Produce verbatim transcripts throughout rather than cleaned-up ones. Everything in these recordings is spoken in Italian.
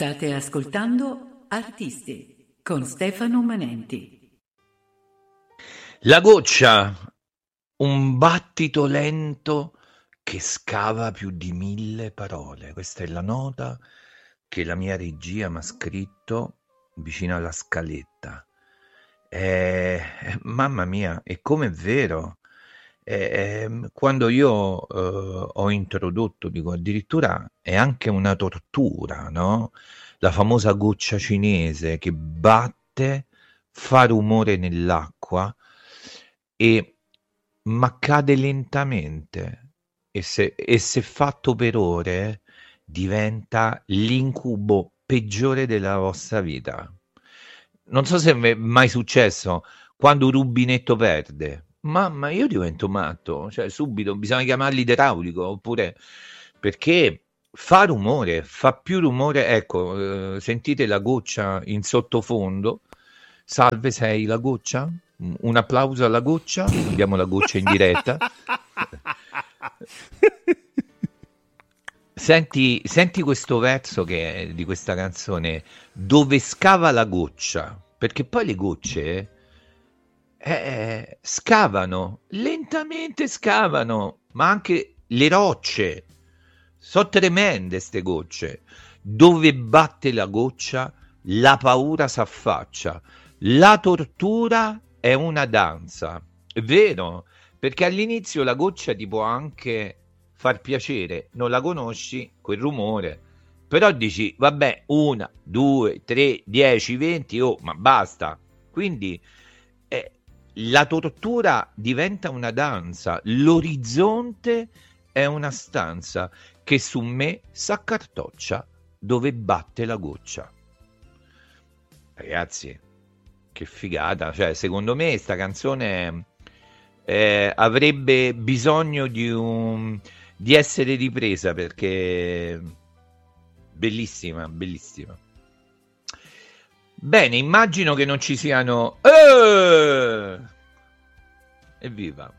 State ascoltando Artisti con Stefano Manenti. La goccia, un battito lento che scava più di mille parole. Questa è la nota che la mia regia mi ha scritto vicino alla scaletta. Eh, mamma mia, e come è vero. Eh, quando io eh, ho introdotto, dico, addirittura è anche una tortura, no? La famosa goccia cinese che batte, fa rumore nell'acqua e ma cade lentamente e se, e se fatto per ore diventa l'incubo peggiore della vostra vita. Non so se è mai successo quando un rubinetto perde. Mamma, io divento matto, cioè subito bisogna chiamarli idraulico, oppure perché fa rumore, fa più rumore, ecco, eh, sentite la goccia in sottofondo. Salve, sei la goccia? Un applauso alla goccia, abbiamo la goccia in diretta. Senti, senti questo verso che è di questa canzone, dove scava la goccia, perché poi le gocce eh, scavano, lentamente scavano, ma anche le rocce, sono tremende ste gocce. Dove batte la goccia, la paura s'affaccia. La tortura è una danza, è vero, perché all'inizio la goccia ti può anche far piacere, non la conosci, quel rumore, però dici, vabbè, una, due, tre, dieci, venti, oh, ma basta. Quindi eh, la tortura diventa una danza, l'orizzonte è una stanza che su me s'accartoccia dove batte la goccia. Ragazzi, che figata, cioè secondo me sta canzone eh, avrebbe bisogno di, un, di essere ripresa perché bellissima, bellissima. Bene, immagino che non ci siano... Eh! Evviva!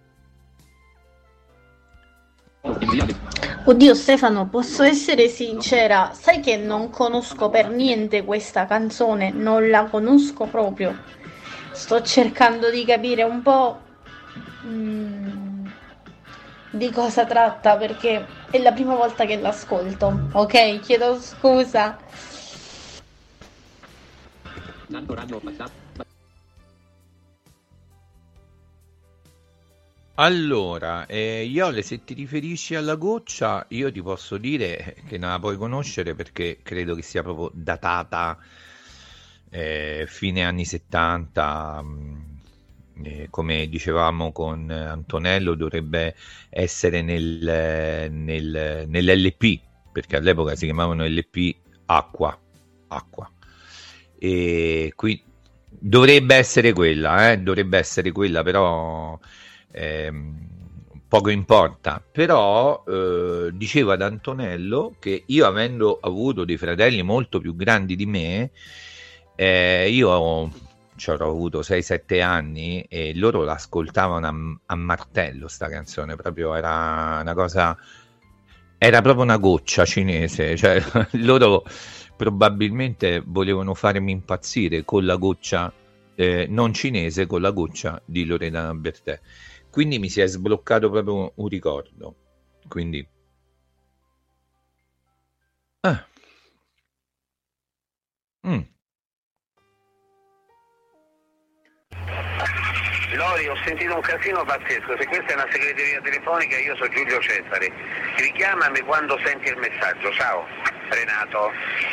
Oddio Stefano, posso essere sincera? Sai che non conosco per niente questa canzone, non la conosco proprio. Sto cercando di capire un po' mm, di cosa tratta perché è la prima volta che l'ascolto. Ok, chiedo scusa. Allora, eh, Iole, se ti riferisci alla goccia, io ti posso dire che non la puoi conoscere perché credo che sia proprio datata eh, fine anni settanta, mh, eh, come dicevamo con Antonello, dovrebbe essere nel, nel, nell'L P, perché all'epoca si chiamavano L P Acqua, Acqua. E qui dovrebbe essere quella, eh, dovrebbe essere quella, però... Eh, poco importa, però eh, dicevo ad Antonello che io, avendo avuto dei fratelli molto più grandi di me, eh, io ci avrò avuto sei sette anni e loro l'ascoltavano a, a martello sta canzone, proprio era una cosa, era proprio una goccia cinese, cioè loro probabilmente volevano farmi impazzire con la goccia eh, non cinese, con la goccia di Loredana Bertè. Quindi mi si è sbloccato proprio un ricordo. Quindi ah. mm. Lori, ho sentito un casino pazzesco. Se questa è una segreteria telefonica, io sono Giulio Cesare. Richiamami quando senti il messaggio. Ciao, Renato.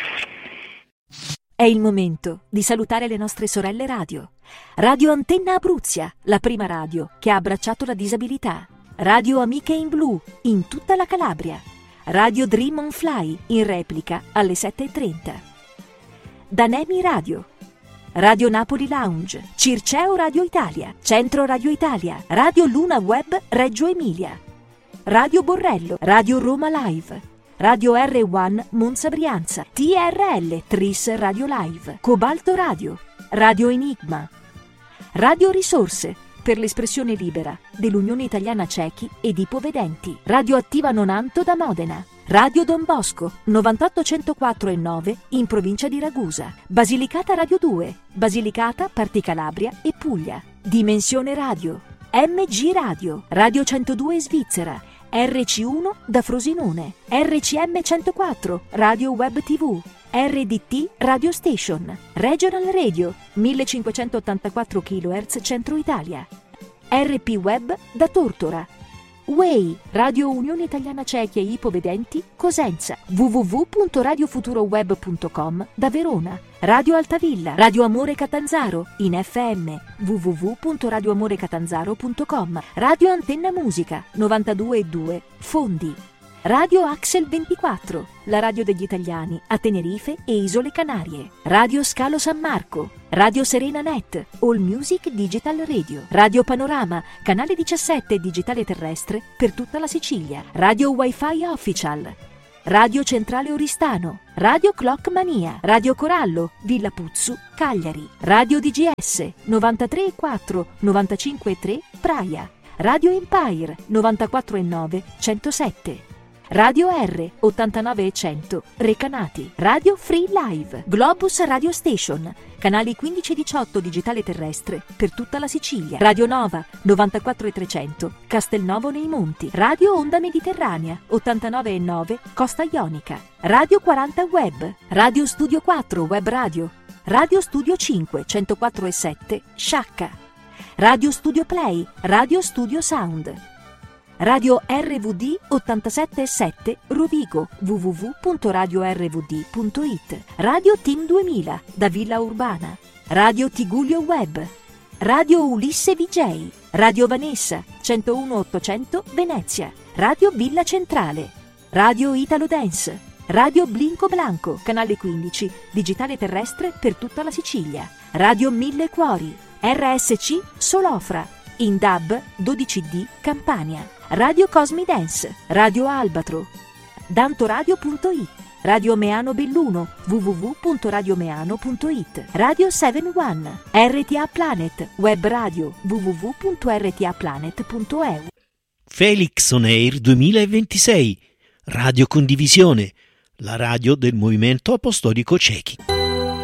È il momento di salutare le nostre sorelle radio. Radio Antenna Abruzia, la prima radio che ha abbracciato la disabilità. Radio Amiche in Blu, in tutta la Calabria. Radio Dream on Fly, in replica alle sette e trenta. Danemi Radio. Radio Napoli Lounge, Circeo Radio Italia, Centro Radio Italia, Radio Luna Web Reggio Emilia. Radio Borrello, Radio Roma Live. Radio R uno Monza Brianza, T R L Tris Radio Live, Cobalto Radio, Radio Enigma, Radio Risorse per l'espressione libera dell'Unione Italiana Ciechi ed Ipovedenti, Radio Attiva Nonanto da Modena, Radio Don Bosco, novantotto centoquattro e nove in provincia di Ragusa. Basilicata Radio due, Basilicata, Parti Calabria e Puglia. Dimensione Radio, M G Radio, Radio centodue Svizzera, R C uno da Frosinone, R C M centoquattro, Radio Web tivù, R D T Radio Station, Regional Radio, millecinquecentottantaquattro chilohertz Centro Italia, R P Web da Tortora, W E I, Radio Unione Italiana Ciechi e Ipovedenti, Cosenza, w w w punto radio futuro web punto com da Verona, Radio Altavilla, Radio Amore Catanzaro, in F M, w w w punto radio amore catanzaro punto com, Radio Antenna Musica, novantadue e due, Fondi, Radio Axel ventiquattro, la radio degli italiani a Tenerife e Isole Canarie, Radio Scalo San Marco, Radio Serena Net, All Music Digital Radio, Radio Panorama, canale diciassette digitale terrestre per tutta la Sicilia, Radio Wi-Fi Official, Radio Centrale Oristano, Radio Clock Mania, Radio Corallo, Villa Puzzu, Cagliari, Radio D G S, novantatré e quattro, novantacinque e tre, Praia, Radio Empire, novantaquattro e nove, centosette, Radio R, ottantanove e cento, Recanati, Radio Free Live, Globus Radio Station, canali quindici e diciotto digitale terrestre per tutta la Sicilia, Radio Nova, novantaquattro e trecento, Castelnovo nei Monti, Radio Onda Mediterranea, ottantanove e nove, Costa Ionica, Radio quaranta Web, Radio Studio quattro Web Radio, Radio Studio cinque, centoquattro e sette, Sciacca, Radio Studio Play, Radio Studio Sound, Radio R V D ottantasette e sette Rovigo, w w w punto radio r v d punto i t, Radio Team duemila da Villa Urbana, Radio Tigullio Web, Radio Ulisse V J, Radio Vanessa, centouno ottocento Venezia, Radio Villa Centrale, Radio Italo Dance, Radio Blinco Blanco, canale quindici, digitale terrestre per tutta la Sicilia, Radio Mille Cuori, R S C Solofra, in D A B dodici D Campania, Radio Cosmi Dance, Radio Albatro, dantoradio punto it, Radio Meano Belluno, w w w punto radio meano punto i t, Radio sette uno, R T A Planet, Web Radio, w w w punto r t a planet punto e u. Felix On Air duemilaventisei, Radio Condivisione, la radio del Movimento Apostolico Cechi.